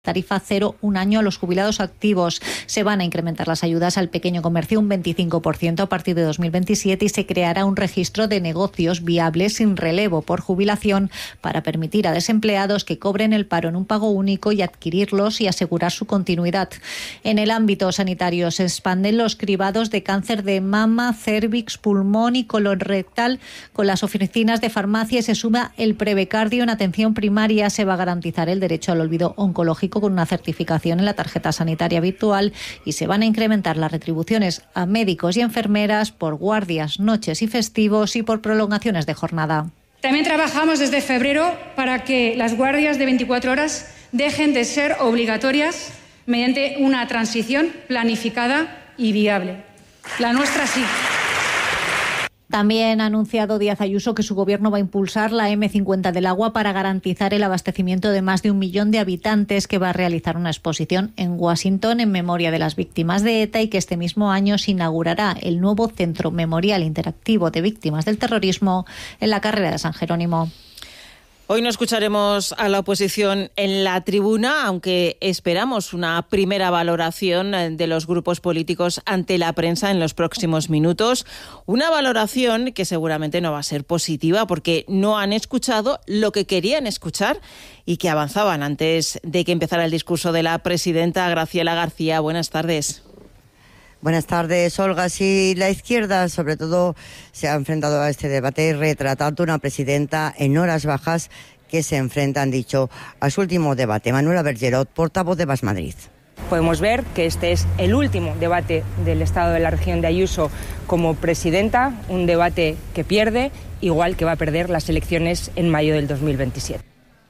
tarifa cero un año a los jubilados activos. Se van a incrementar las ayudas al pequeño comercio un 25% a partir de 2027 y se creará un registro de negocios viables sin relevo por jubilación para permitir a desempleados que cobren el paro en un pago único y adquirirlos y asegurar su continuidad. En el ámbito sanitario se expanden los cribados de cáncer de mama, cérvix, pulmón y colon rectal con las oficinas de farmacia y se suma el prebecardio en atención primaria. Se va a garantizar el derecho al olvido oncológico con una certificación en la tarjeta sanitaria virtual y se van a incrementar las retribuciones a médicos y enfermeras por guardias, noches y festivos y por prolongaciones de jornada. También trabajamos desde febrero para que las guardias de 24 horas dejen de ser obligatorias mediante una transición planificada y viable. La nuestra sí. También ha anunciado Díaz Ayuso que su gobierno va a impulsar la M50 del agua para garantizar el abastecimiento de más de 1 millón de habitantes, que va a realizar una exposición en Washington en memoria de las víctimas de ETA y que este mismo año se inaugurará el nuevo Centro Memorial Interactivo de Víctimas del Terrorismo en la carrera de San Jerónimo. Hoy no escucharemos a la oposición en la tribuna, aunque esperamos una primera valoración de los grupos políticos ante la prensa en los próximos minutos. Una valoración que seguramente no va a ser positiva porque no han escuchado lo que querían escuchar y que avanzaban antes de que empezara el discurso de la presidenta Graciela García. Buenas tardes. Buenas tardes, Olga. Sí, la izquierda, sobre todo, se ha enfrentado a este debate retratando una presidenta en horas bajas que se enfrenta, han dicho, a su último debate. Manuela Bergerot, portavoz de VAS Madrid. Podemos ver que este es el último debate del Estado de la Región de Ayuso como presidenta, un debate que pierde, igual que va a perder las elecciones en mayo del 2027.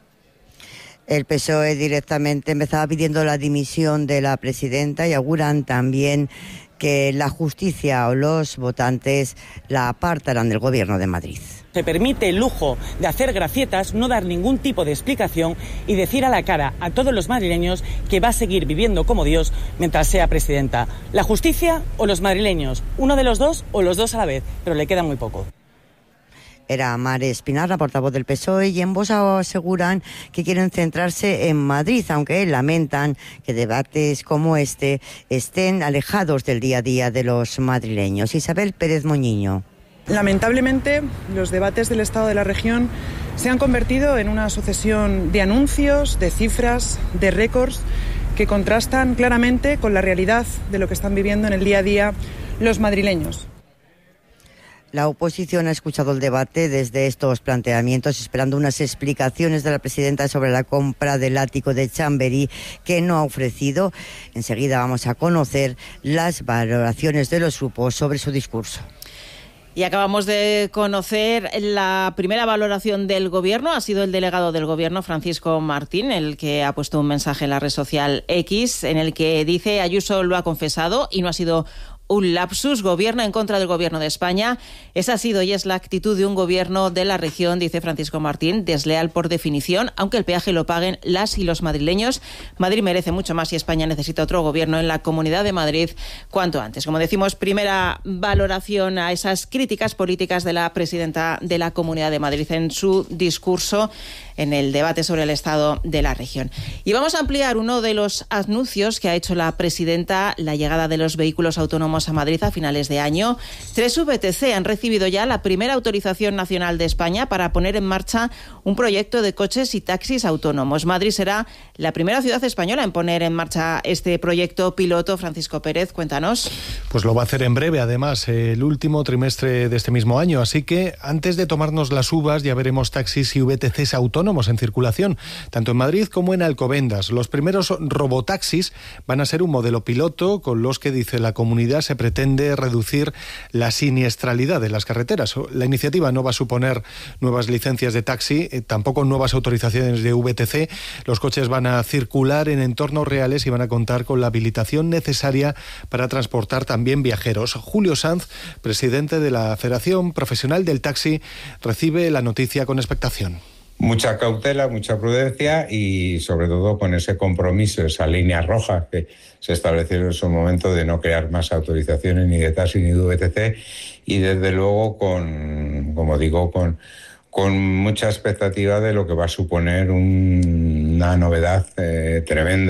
El PSOE directamente empezaba pidiendo la dimisión de la presidenta y auguran también que la justicia o los votantes la apartarán del Gobierno de Madrid. Se permite el lujo de hacer gracietas, no dar ningún tipo de explicación y decir a la cara a todos los madrileños que va a seguir viviendo como Dios mientras sea presidenta. ¿La justicia o los madrileños? ¿Uno de los dos o los dos a la vez? Pero le queda muy poco. Era Mar Espinar, la portavoz del PSOE, y en Vox aseguran que quieren centrarse en Madrid, aunque lamentan que debates como este estén alejados del día a día de los madrileños. Isabel Pérez Moñiño. Lamentablemente, los debates del Estado de la región se han convertido en una sucesión de anuncios, de cifras, de récords que contrastan claramente con la realidad de lo que están viviendo en el día a día los madrileños. La oposición ha escuchado el debate desde estos planteamientos, esperando unas explicaciones de la presidenta sobre la compra del ático de Chamberí, que no ha ofrecido. Enseguida vamos a conocer las valoraciones de los grupos sobre su discurso. Y acabamos de conocer la primera valoración del Gobierno. Ha sido el delegado del Gobierno, Francisco Martín, el que ha puesto un mensaje en la red social X, en el que dice: Ayuso lo ha confesado y no ha sido un lapsus, gobierna en contra del Gobierno de España. Esa ha sido y es la actitud de un gobierno de la región, dice Francisco Martín, desleal por definición, aunque el peaje lo paguen las y los madrileños. Madrid merece mucho más y España necesita otro gobierno en la Comunidad de Madrid cuanto antes. Como decimos, primera valoración a esas críticas políticas de la presidenta de la Comunidad de Madrid en su discurso en el debate sobre el estado de la región. Y vamos a ampliar uno de los anuncios que ha hecho la presidenta: la llegada de los vehículos autónomos a Madrid a finales de año. 3 VTC han recibido ya la primera autorización nacional de España para poner en marcha un proyecto de coches y taxis autónomos. Madrid será la primera ciudad española en poner en marcha este proyecto piloto. Francisco Pérez, cuéntanos. Pues lo va a hacer en breve, además, el último trimestre de este mismo año. Así que antes de tomarnos las uvas ya veremos taxis y VTCs autónomos en circulación, tanto en Madrid como en Alcobendas. Los primeros robotaxis van a ser un modelo piloto con los que, dice la comunidad, se pretende reducir la siniestralidad de las carreteras. La iniciativa no va a suponer nuevas licencias de taxi, tampoco nuevas autorizaciones de VTC. Los coches van a circular en entornos reales y van a contar con la habilitación necesaria para transportar también viajeros. Julio Sanz, presidente de la Federación Profesional del Taxi, recibe la noticia con expectación. Mucha cautela, mucha prudencia y sobre todo con ese compromiso, esa línea roja que se establecieron en su momento de no crear más autorizaciones ni de taxi ni de VTC y desde luego con con mucha expectativa de lo que va a suponer una novedad tremenda.